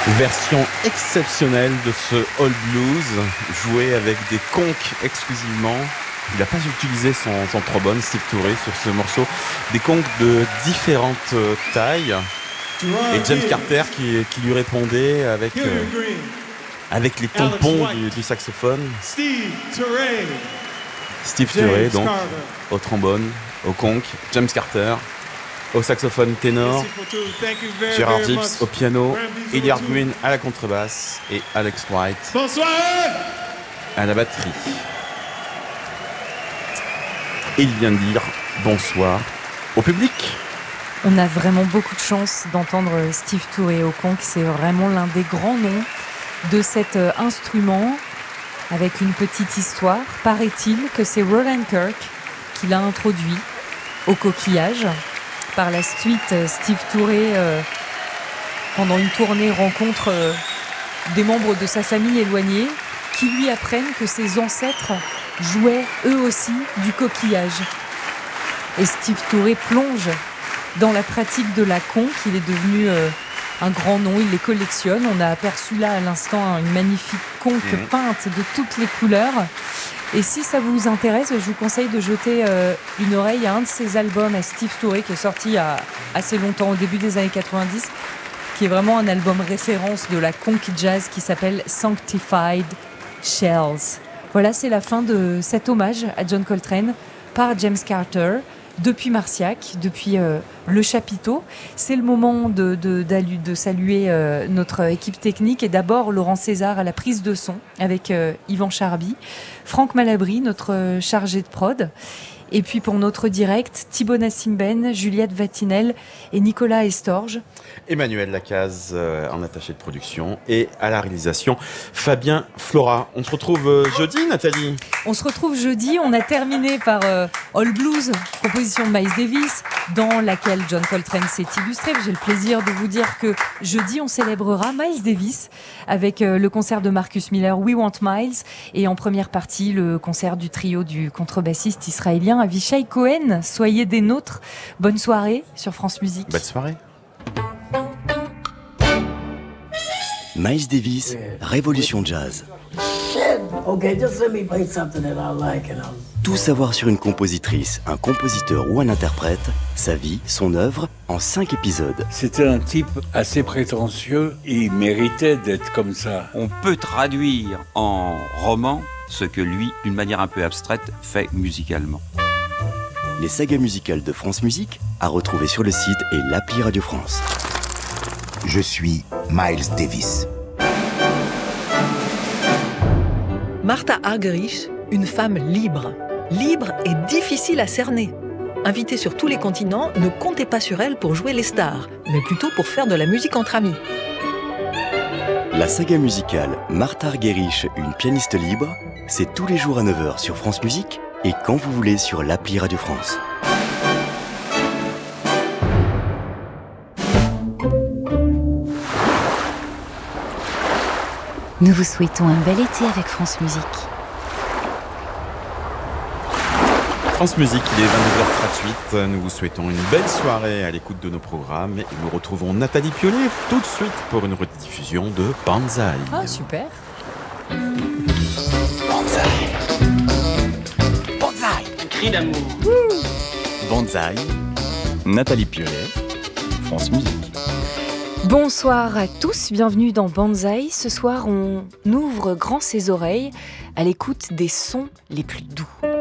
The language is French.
Version exceptionnelle de ce All Blues, joué avec des conques exclusivement. Il n'a pas utilisé son trombone, Steve Turre, sur ce morceau. Des conques de différentes tailles. Et James Carter qui lui répondait avec les tampons du saxophone. Steve Turre, donc, au trombone, au conque. James Carter au saxophone ténor, Gerard Gibbs au piano, Hilliard Green à la contrebasse et Alex White à la batterie. Et il vient de dire bonsoir au public. On a vraiment beaucoup de chance d'entendre Steve Turre au conque. C'est vraiment l'un des grands noms de cet instrument, avec une petite histoire. Paraît-il que c'est Roland Kirk qui l'a introduit au coquillage. Par la suite, Steve Turre, pendant une tournée, rencontre des membres de sa famille éloignée qui lui apprennent que ses ancêtres jouaient eux aussi du coquillage. Et Steve Turre plonge dans la pratique de la conque. Il est devenu un grand nom, il les collectionne. On a aperçu là à l'instant une magnifique conque peinte de toutes les couleurs. Et si ça vous intéresse, je vous conseille de jeter une oreille à un de ses albums à Steve Turre qui est sorti il y a assez longtemps, au début des années 90, qui est vraiment un album référence de la conque jazz qui s'appelle Sanctified Shells. Voilà, c'est la fin de cet hommage à John Coltrane par James Carter. Depuis Marciac, depuis le chapiteau. C'est le moment de saluer notre équipe technique et d'abord Laurent César à la prise de son avec Yvan Charby, Franck Malabry, notre chargé de prod. Et puis pour notre direct, Thibaut Nassimben, Juliette Vatinel et Nicolas Estorge. Emmanuel Lacaze en attaché de production et à la réalisation, Fabien Flora. On se retrouve jeudi, Nathalie. On se retrouve jeudi. On a terminé par All Blues, composition de Miles Davis, dans laquelle John Coltrane s'est illustré. J'ai le plaisir de vous dire que jeudi, on célébrera Miles Davis avec le concert de Marcus Miller, We Want Miles, et en première partie, le concert du trio du contrebassiste israélien Avishai Cohen. Soyez des nôtres. Bonne soirée sur France Musique. Bonne soirée. Miles Davis, Révolution Jazz. Tout savoir sur une compositrice, un compositeur ou un interprète, sa vie, son œuvre, en 5 épisodes. C'était un type assez prétentieux, il méritait d'être comme ça. On peut traduire en roman ce que lui, d'une manière un peu abstraite, fait musicalement. Les sagas musicales de France Musique, à retrouver sur le site et l'appli Radio France. Je suis Miles Davis. Martha Argerich, une femme libre. Libre et difficile à cerner. Invitée sur tous les continents, ne comptez pas sur elle pour jouer les stars, mais plutôt pour faire de la musique entre amis. La saga musicale Martha Argerich, une pianiste libre, c'est tous les jours à 9h sur France Musique et quand vous voulez sur l'appli Radio France. Nous vous souhaitons un bel été avec France Musique. France Musique, il est 22h38. Nous vous souhaitons une belle soirée à l'écoute de nos programmes et nous retrouvons Nathalie Piollet tout de suite pour une rediffusion de Banzai. Ah, super. Banzai. Banzai. Cri d'amour. Banzai. Nathalie Piollet, France Musique. Bonsoir à tous, bienvenue dans Banzai. Ce soir, on ouvre grand ses oreilles à l'écoute des sons les plus doux.